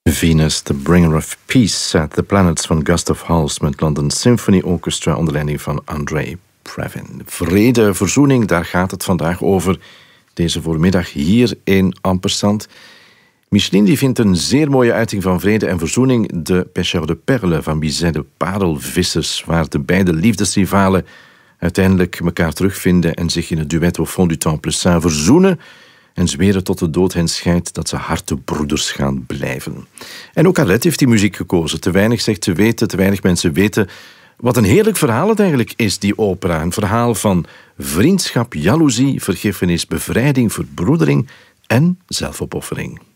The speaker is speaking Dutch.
Venus, The Bringer of Peace, The Planets van Gustav Holst met London Symphony Orchestra onder leiding van Andrei Previn. Vrede, verzoening, daar gaat het vandaag over deze voormiddag hier in Ampersand. Micheline die vindt een zeer mooie uiting van vrede en verzoening de Pêcheurs de Perles van Bizet, de parelvissers, waar de beide liefdesrivalen uiteindelijk elkaar terugvinden en zich in het duet Au fond du Temple-Saint verzoenen en zweren tot de dood hen scheidt dat ze hartebroeders gaan blijven. En ook Arlette heeft die muziek gekozen. Te weinig zegt ze weten, te weinig mensen weten wat een heerlijk verhaal het eigenlijk is, die opera. Een verhaal van vriendschap, jaloezie, vergiffenis, bevrijding, verbroedering en zelfopoffering.